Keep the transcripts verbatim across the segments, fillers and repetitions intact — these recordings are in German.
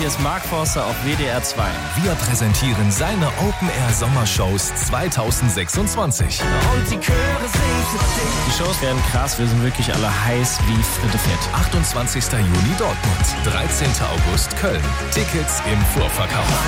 Hier ist Mark Forster auf W D R zwei. Wir präsentieren seine Open-Air-Sommershows zweitausendsechsundzwanzig. Und die Chöre singen für dich. Die Shows werden krass, wir sind wirklich alle heiß wie Fritte Fett. achtundzwanzigster Juni Dortmund, dreizehnter August Köln. Tickets im Vorverkauf.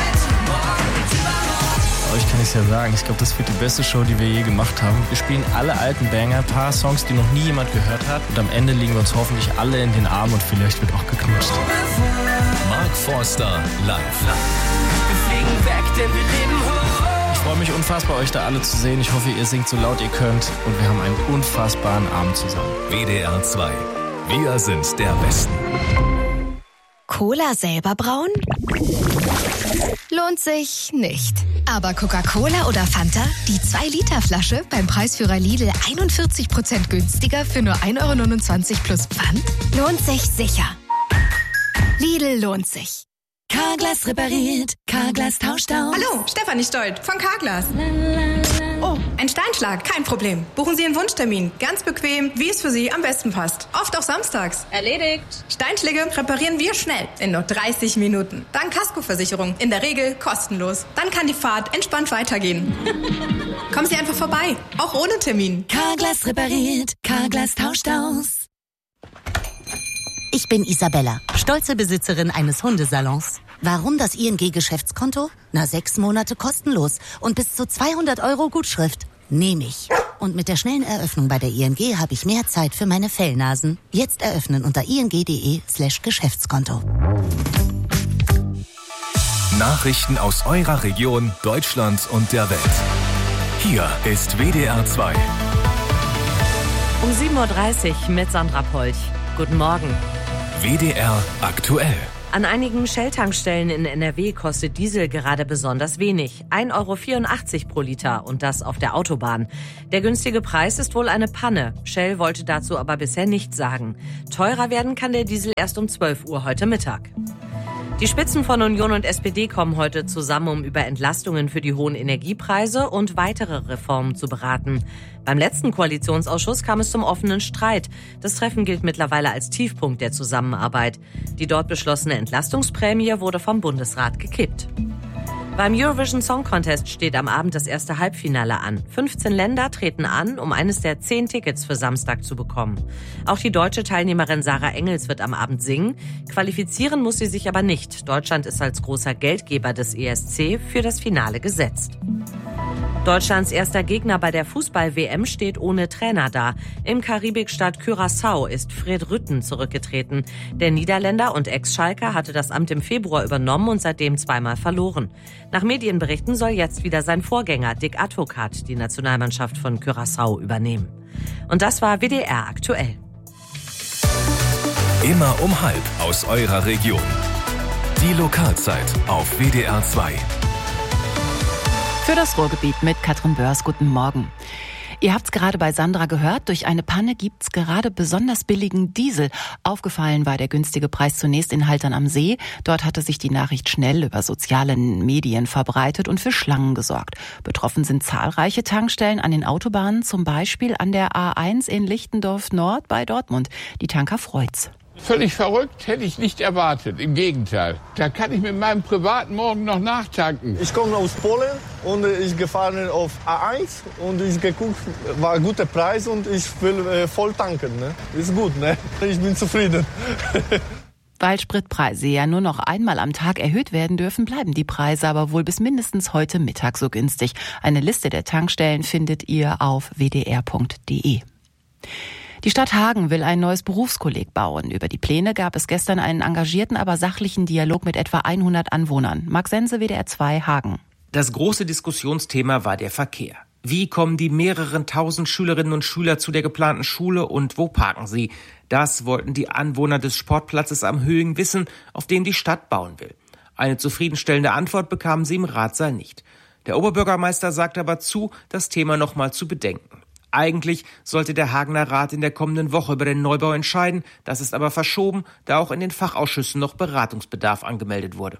Euch kann ich ja sagen, ich glaube, das wird die beste Show, die wir je gemacht haben. Wir spielen alle alten Banger, ein paar Songs, die noch nie jemand gehört hat. Und am Ende liegen wir uns hoffentlich alle in den Armen und vielleicht wird auch geknutscht. Mark Forster live. Wir fliegen weg, denn wir leben hoch. Ich freue mich unfassbar, euch da alle zu sehen. Ich hoffe, ihr singt so laut ihr könnt. Und wir haben einen unfassbaren Abend zusammen. W D R zwei. Wir sind der Westen. Cola selber brauen? Lohnt sich nicht. Aber Coca-Cola oder Fanta? Die zwei Liter Flasche beim Preisführer Lidl einundvierzig Prozent günstiger für nur ein Euro neunundzwanzig plus Pfand? Lohnt sich sicher. Lidl lohnt sich. Carglass repariert, Carglass tauscht aus. Hallo, Stefanie Stolt von Carglass. Oh, ein Steinschlag, kein Problem. Buchen Sie einen Wunschtermin, ganz bequem, wie es für Sie am besten passt. Oft auch samstags. Erledigt. Steinschläge reparieren wir schnell, in nur dreißig Minuten. Dank Kaskoversicherung, in der Regel kostenlos. Dann kann die Fahrt entspannt weitergehen. Kommen Sie einfach vorbei, auch ohne Termin. Carglass repariert, Carglass tauscht aus. Ich bin Isabella, stolze Besitzerin eines Hundesalons. Warum das I N G-Geschäftskonto? Na, sechs Monate kostenlos und bis zu zweihundert Euro Gutschrift. Nehme ich. Und mit der schnellen Eröffnung bei der I N G habe ich mehr Zeit für meine Fellnasen. Jetzt eröffnen unter ing.de slash Geschäftskonto. Nachrichten aus eurer Region, Deutschland und der Welt. Hier ist W D R zwei. Um sieben Uhr dreißig mit Sandra Polch. Guten Morgen. W D R aktuell. An einigen Shell-Tankstellen in N R W kostet Diesel gerade besonders wenig. ein Euro vierundachtzig pro Liter und das auf der Autobahn. Der günstige Preis ist wohl eine Panne. Shell wollte dazu aber bisher nichts sagen. Teurer werden kann der Diesel erst um zwölf Uhr heute Mittag. Die Spitzen von Union und S P D kommen heute zusammen, um über Entlastungen für die hohen Energiepreise und weitere Reformen zu beraten. Beim letzten Koalitionsausschuss kam es zum offenen Streit. Das Treffen gilt mittlerweile als Tiefpunkt der Zusammenarbeit. Die dort beschlossene Entlastungsprämie wurde vom Bundesrat gekippt. Beim Eurovision Song Contest steht am Abend das erste Halbfinale an. fünfzehn Länder treten an, um eines der zehn Tickets für Samstag zu bekommen. Auch die deutsche Teilnehmerin Sarah Engels wird am Abend singen. Qualifizieren muss sie sich aber nicht. Deutschland ist als großer Geldgeber des E S C für das Finale gesetzt. Deutschlands erster Gegner bei der Fußball-W M steht ohne Trainer da. Im Karibikstaat Curaçao ist Fred Rutten zurückgetreten. Der Niederländer und Ex-Schalker hatte das Amt im Februar übernommen und seitdem zweimal verloren. Nach Medienberichten soll jetzt wieder sein Vorgänger Dick Advocat die Nationalmannschaft von Curaçao übernehmen. Und das war W D R aktuell. Immer um halb aus eurer Region. Die Lokalzeit auf W D R zwei. Für das Ruhrgebiet mit Katrin Börs. Guten Morgen. Ihr habt's gerade bei Sandra gehört, durch eine Panne gibt's gerade besonders billigen Diesel. Aufgefallen war der günstige Preis zunächst in Haltern am See. Dort hatte sich die Nachricht schnell über soziale Medien verbreitet und für Schlangen gesorgt. Betroffen sind zahlreiche Tankstellen an den Autobahnen, zum Beispiel an der A eins in Lichtendorf Nord bei Dortmund. Die Tanker freut's. Völlig verrückt, hätte ich nicht erwartet. Im Gegenteil. Da kann ich mit meinem privaten Morgen noch nachtanken. Ich komme aus Polen und ich gefahren auf A eins und ich geguckt, war ein guter Preis und ich will äh, voll tanken. Ne? Ist gut, ne? Ich bin zufrieden. Weil Spritpreise ja nur noch einmal am Tag erhöht werden dürfen, bleiben die Preise aber wohl bis mindestens heute Mittag so günstig. Eine Liste der Tankstellen findet ihr auf w d r punkt d e. Die Stadt Hagen will ein neues Berufskolleg bauen. Über die Pläne gab es gestern einen engagierten, aber sachlichen Dialog mit etwa hundert Anwohnern. Max Sense, W D R zwei, Hagen. Das große Diskussionsthema war der Verkehr. Wie kommen die mehreren tausend Schülerinnen und Schüler zu der geplanten Schule und wo parken sie? Das wollten die Anwohner des Sportplatzes am Höing wissen, auf dem die Stadt bauen will. Eine zufriedenstellende Antwort bekamen sie im Ratssaal nicht. Der Oberbürgermeister sagt aber zu, das Thema noch mal zu bedenken. Eigentlich sollte der Hagener Rat in der kommenden Woche über den Neubau entscheiden. Das ist aber verschoben, da auch in den Fachausschüssen noch Beratungsbedarf angemeldet wurde.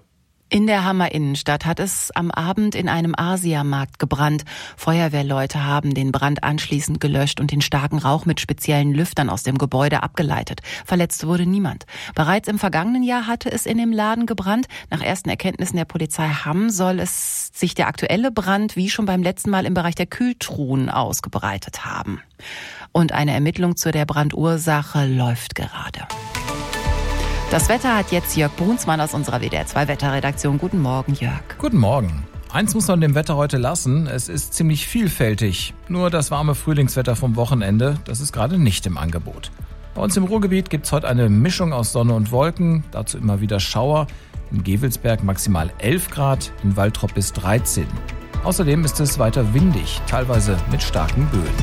In der Hammer Innenstadt hat es am Abend in einem Asiamarkt gebrannt. Feuerwehrleute haben den Brand anschließend gelöscht und den starken Rauch mit speziellen Lüftern aus dem Gebäude abgeleitet. Verletzt wurde niemand. Bereits im vergangenen Jahr hatte es in dem Laden gebrannt. Nach ersten Erkenntnissen der Polizei Hamm soll es sich der aktuelle Brand wie schon beim letzten Mal im Bereich der Kühltruhen ausgebreitet haben. Und eine Ermittlung zu der Brandursache läuft gerade. Das Wetter hat jetzt Jörg Brunsmann aus unserer W D R zwei Wetterredaktion. Guten Morgen, Jörg. Guten Morgen. Eins muss man dem Wetter heute lassen, es ist ziemlich vielfältig. Nur das warme Frühlingswetter vom Wochenende, das ist gerade nicht im Angebot. Bei uns im Ruhrgebiet gibt's heute eine Mischung aus Sonne und Wolken, dazu immer wieder Schauer. In Gevelsberg maximal elf Grad, in Waltrop bis dreizehn. Außerdem ist es weiter windig, teilweise mit starken Böen.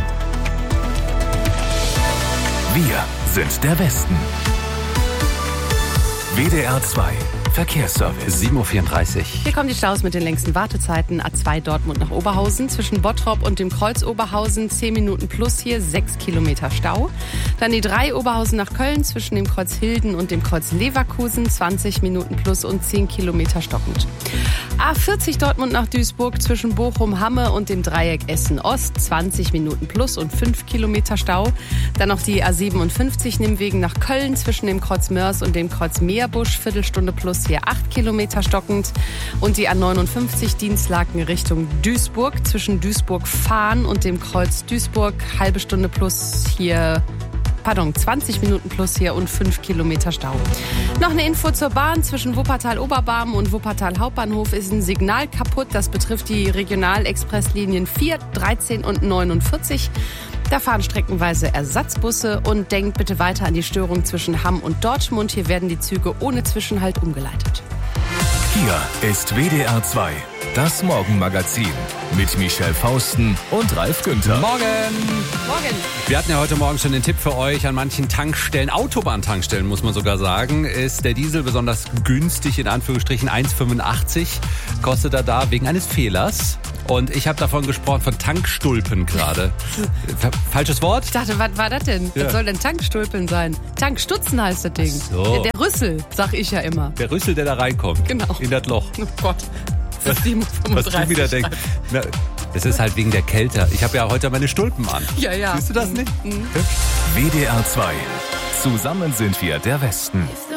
Wir sind der Westen. W D R zwei Verkehrsservice. sieben Uhr vierunddreißig. Hier kommen die Staus mit den längsten Wartezeiten. A zwei Dortmund nach Oberhausen. Zwischen Bottrop und dem Kreuz Oberhausen zehn Minuten plus hier, sechs Kilometer Stau. Dann die drei Oberhausen nach Köln zwischen dem Kreuz Hilden und dem Kreuz Leverkusen, zwanzig Minuten plus und zehn Kilometer stockend. A vierzig Dortmund nach Duisburg zwischen Bochum-Hamme und dem Dreieck Essen-Ost, zwanzig Minuten plus und fünf Kilometer Stau. Dann noch die A siebenundfünfzig Nimmwegen nach Köln zwischen dem Kreuz Mörs und dem Kreuz Meerbusch, Viertelstunde plus hier acht Kilometer stockend. Und die A neunundfünfzig Dienstlaken Richtung Duisburg zwischen Duisburg-Fahn und dem Kreuz Duisburg, halbe Stunde plus hier... Pardon, zwanzig Minuten plus hier und fünf Kilometer Stau. Noch eine Info zur Bahn. Zwischen Wuppertal-Oberbarm und Wuppertal Hauptbahnhof ist ein Signal kaputt. Das betrifft die Regionalexpresslinien vier, dreizehn und neunundvierzig. Da fahren streckenweise Ersatzbusse und denkt bitte weiter an die Störung zwischen Hamm und Dortmund. Hier werden die Züge ohne Zwischenhalt umgeleitet. Hier ist W D R zwei, das Morgenmagazin mit Michelle Fausten und Ralf Günther. Morgen! Morgen! Wir hatten ja heute Morgen schon den Tipp für euch. An manchen Tankstellen, Autobahntankstellen muss man sogar sagen, ist der Diesel besonders günstig, in Anführungsstrichen eins Komma fünfundachtzig. Kostet er da wegen eines Fehlers. Und ich habe davon gesprochen, von Tankstulpen gerade. Falsches Wort? Ich dachte, was war das denn? Ja. Was soll denn Tankstulpen sein? Tankstutzen heißt das Ding. So. Der, der Rüssel, sag ich ja immer. Der Rüssel, der da reinkommt. Genau. In das Loch. Oh Gott. Das ist die Was du wieder denkst. Na, das ist halt wegen der Kälte. Ich habe ja heute meine Stulpen an. Ja, ja. Siehst du das nicht? Mhm. W D R zwei. Zusammen sind wir der Westen. If the